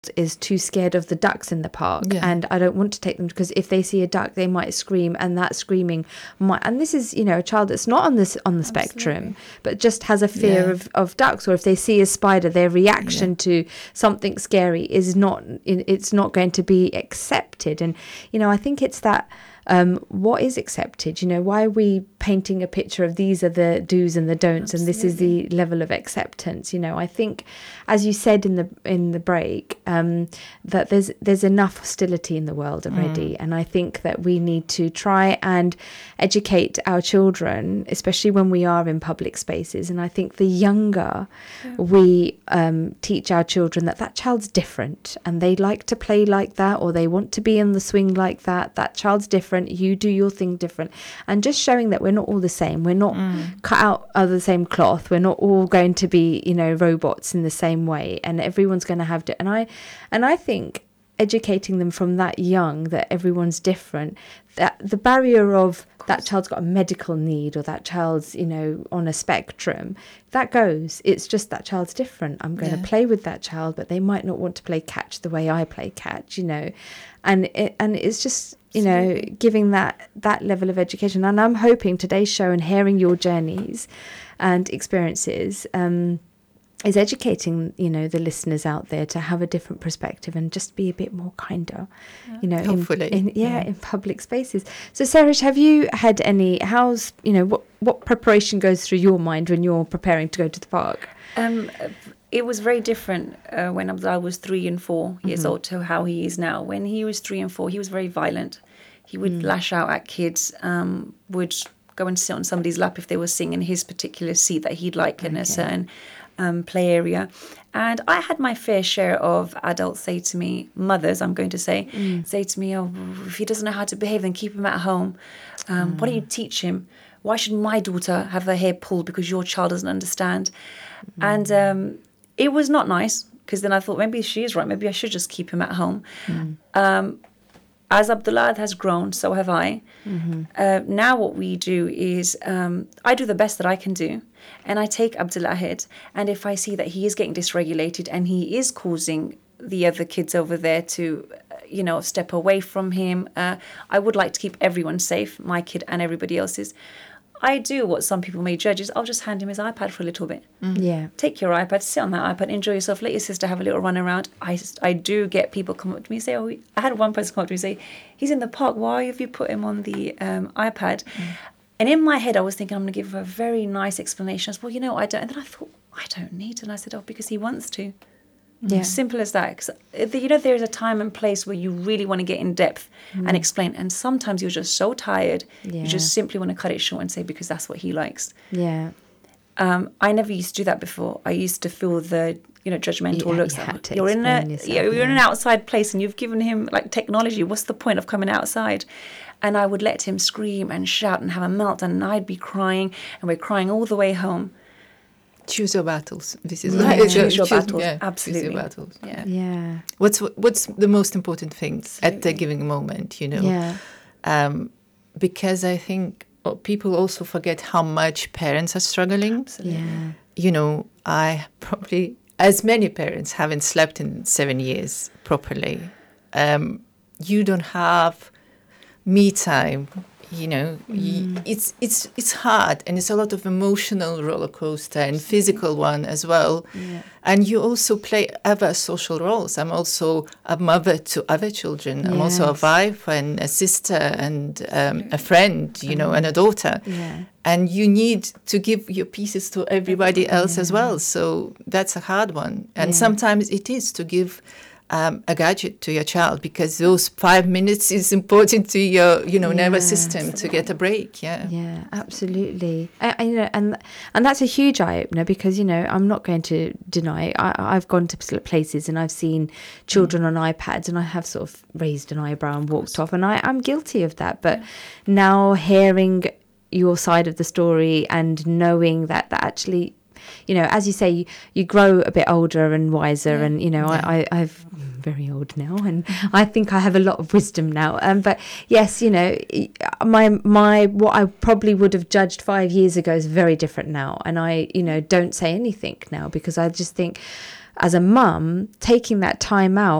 is too scared of the ducks in the park, and I don't want to take them because if they see a duck they might scream, and that screaming might, and this is, you know, a child that's not on the spectrum but just has a fear of ducks, or if they see a spider, their reaction to something scary is not, it's not going to be accepted. And you know, I think it's that what is accepted, you know, why are we painting a picture of these are the do's and the don'ts, and this is the level of acceptance? You know, I think, as you said in the break, that there's enough hostility in the world already, and I think that we need to try and educate our children, especially when we are in public spaces. And I think the younger we teach our children that child's different, and they like to play like that, or they want to be in the swing like that child's different, you do your thing different, and just showing that we're not all the same, we're not cut out of the same cloth, we're not all going to be, you know, robots in the same way, and everyone's going to have and I think educating them from that young that everyone's different, that the barrier of that child's got a medical need, or that child's, you know, on a spectrum, that goes, it's just that child's different, I'm going to play with that child, but they might not want to play catch the way I play catch, you know, and it's just, you know, giving that level of education. And I'm hoping today's show and hearing your journeys and experiences is educating, you know, the listeners out there to have a different perspective and just be a bit more kinder, you know, hopefully in public spaces. So Saraj, have you had how's, you know, what preparation goes through your mind when you're preparing to go to the park? It was very different when I was 3 and 4 years old to how he is now. When he was 3 and 4, he was very violent. He would lash out at kids, would go and sit on somebody's lap if they were sitting in his particular seat that he'd like in a certain play area. And I had my fair share of adults say to me, mothers, I'm going to say to me, oh, if he doesn't know how to behave, then keep him at home. Why don't you teach him? Why should my daughter have her hair pulled because your child doesn't understand? And it was not nice, because then I thought maybe she is right. Maybe I should just keep him at home. As Abdullah has grown, so have I. Now what we do is I do the best that I can do, and I take Abdullah ahead. And if I see that he is getting dysregulated and he is causing the other kids over there to, you know, step away from him, I would like to keep everyone safe, my kid and everybody else's. I do what some people may judge is I'll just hand him his iPad for a little bit. Take your iPad, sit on that iPad, enjoy yourself, let your sister have a little run around. I do get people come up to me and say, oh, I had one person come up to me and say, he's in the park, why have you put him on the iPad? And in my head I was thinking I'm going to give a very nice explanation. I said, well, you know, I don't. And then I thought, I don't need to. And I said, oh, because he wants to. Simple as that. Because, you know, there's a time and place where you really want to get in depth and explain. And sometimes you're just so tired, you just simply want to cut it short and say, because that's what he likes. I never used to do that before. I used to feel the, you know, judgmental looks. You're in an outside place and you've given him like technology. What's the point of coming outside? And I would let him scream and shout and have a meltdown, and I'd be crying, and we're crying all the way home. Choose your battles. This is choose your battles. Absolutely. Choose your battles. What's the most important thing at the given moment, you know? Because I think people also forget how much parents are struggling. You know, I probably, as many parents, haven't slept in 7 years properly. You don't have me time. You know, it's hard, and it's a lot of emotional roller coaster and physical one as well. And you also play other social roles. I'm also a mother to other children. I'm also a wife and a sister and a friend, you know, and a daughter. And you need to give your pieces to everybody else as well. So that's a hard one. And sometimes it is to give a gadget to your child, because those 5 minutes is important to your, you know, nervous system to get a break. Absolutely. You know, and that's a huge eye opener, because, you know, I'm not going to deny I've gone to places and I've seen children on iPads, and I have sort of raised an eyebrow and walked off, and I'm guilty of that. But now hearing your side of the story and knowing that actually, you know, as you say, you grow a bit older and wiser, and, you know, I've very old now, and I think I have a lot of wisdom now. But yes, you know, my what I probably would have judged 5 years ago is very different now, and I, you know, don't say anything now, because I just think as a mum, taking that time out